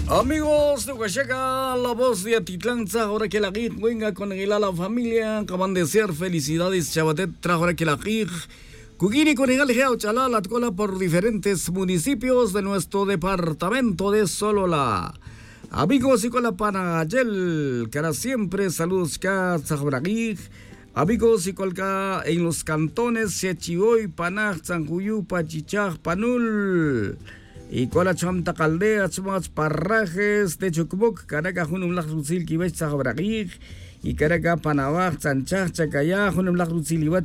Amigos de Huachaca, la voz de Atitlán, ahora que la guir, venga con la familia, acaban de ser felicidades, Chabatet, ahora que la guir, Cugiri con el Chalá, la cola por diferentes municipios de nuestro departamento de Solola. Amigos y con la Panagayel, que ahora siempre saludos ka Zabragir. Amigos y colca en los cantones Sechiboy, Panaj, Sanjuyú, Pachichaj, Panul. Y con la chamta caldea, chumas parrajes de Chucubuc, Caraca, Junum Lajrusil, Kibech, Zabragir. Y Caraca, Panabaj, Sanchaj, Chacayá, Junum Lajrusil,